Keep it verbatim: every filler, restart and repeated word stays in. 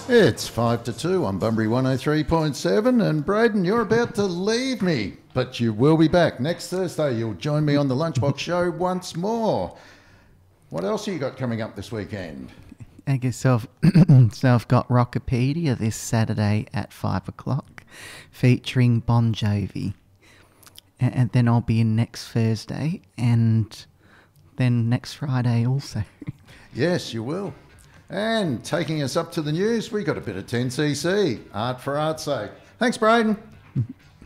It's five to two on Bunbury one oh three point seven, and Braden, you're about to leave me, but you will be back next Thursday. You'll join me on the Lunchbox Show once more. What else have you got coming up this weekend? I guess so I've, so I've got Rockopedia this Saturday at five o'clock, featuring Bon Jovi. And, and then I'll be in next Thursday, and then next Friday also. Yes, you will. And taking us up to the news, we got a bit of ten C C, art for art's sake. Thanks, Braden.